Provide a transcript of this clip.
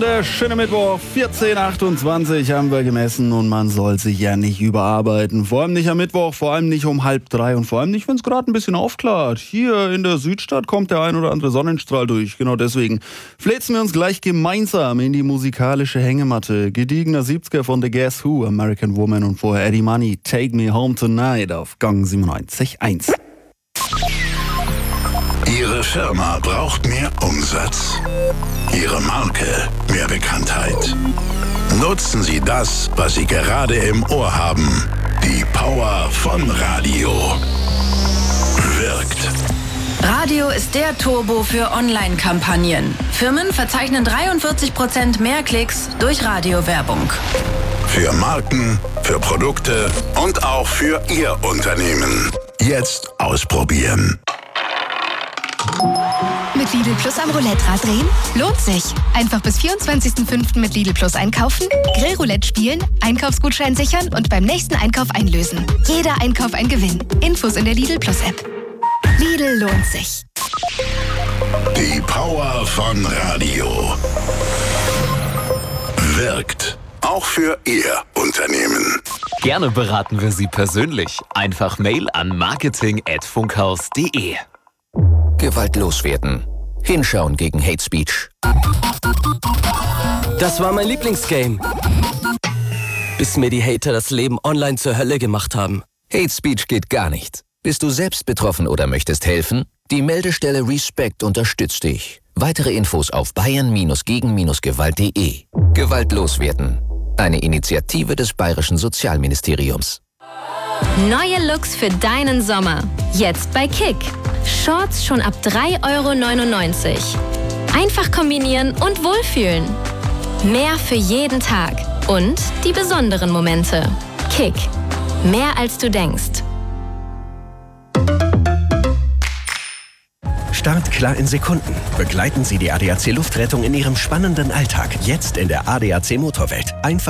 der schöne Mittwoch, 14:28 haben wir gemessen und man soll sich ja nicht überarbeiten. Vor allem nicht am Mittwoch, vor allem nicht um 2:30 und vor allem nicht, wenn es gerade ein bisschen aufklart. Hier in der Südstadt kommt der ein oder andere Sonnenstrahl durch. Genau deswegen fläzen wir uns gleich gemeinsam in die musikalische Hängematte. Gediegener 70er von The Guess Who, American Woman und vorher Eddie Money, Take Me Home Tonight auf Gang 97.1. Ihre Firma braucht mehr Umsatz. Ihre Marke mehr Bekanntheit. Nutzen Sie das, was Sie gerade im Ohr haben. Die Power von Radio. Wirkt. Radio ist der Turbo für Online-Kampagnen. Firmen verzeichnen 43% mehr Klicks durch Radiowerbung. Für Marken, für Produkte und auch für Ihr Unternehmen. Jetzt ausprobieren. Mit Lidl Plus am Roulette-Rad drehen? Lohnt sich. Einfach bis 24.05. mit Lidl Plus einkaufen, Grillroulette spielen, Einkaufsgutschein sichern und beim nächsten Einkauf einlösen. Jeder Einkauf ein Gewinn. Infos in der Lidl Plus App. Lidl lohnt sich. Die Power von Radio. Wirkt. Auch für Ihr Unternehmen. Gerne beraten wir Sie persönlich. Einfach Mail an marketing@funkhaus.de. Gewalt loswerden. Hinschauen gegen Hate Speech. Das war mein Lieblingsgame. Bis mir die Hater das Leben online zur Hölle gemacht haben. Hate Speech geht gar nicht. Bist du selbst betroffen oder möchtest helfen? Die Meldestelle Respect unterstützt dich. Weitere Infos auf bayern-gegen-gewalt.de. Gewalt loswerden. Eine Initiative des Bayerischen Sozialministeriums. Neue Looks für deinen Sommer. Jetzt bei Kick. Shorts schon ab 3,99 €. Einfach kombinieren und wohlfühlen. Mehr für jeden Tag. Und die besonderen Momente. Kick. Mehr als du denkst. Startklar in Sekunden. Begleiten Sie die ADAC Luftrettung in Ihrem spannenden Alltag. Jetzt in der ADAC Motorwelt. Einfach